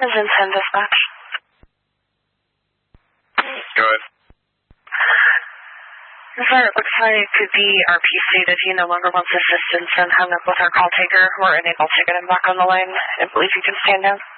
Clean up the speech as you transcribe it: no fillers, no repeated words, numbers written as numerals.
Vincent Dispatch. Go ahead. Sir, it looks like the RP stated he no longer wants assistance and hung up with our call taker. We're unable to get him back on the line. I believe you can stand down.